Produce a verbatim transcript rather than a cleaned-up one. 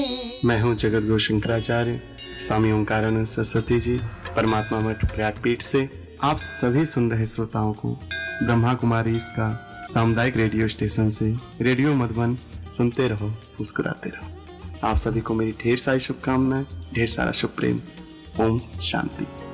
मैं हूं जगत गुरु शंकराचार्य स्वामी ओंकारानंद सरस्वती जी परमात्मा मठ प्रयागपीठ से। आप सभी सुन रहे श्रोताओं को ब्रह्मा कुमारी इसका सामुदायिक रेडियो स्टेशन से रेडियो मधुबन सुनते रहो, मुस्कुराते रहो। आप सभी को मेरी ढेर सारी शुभकामनाएं, ढेर सारा शुभ प्रेम। ओम शांति।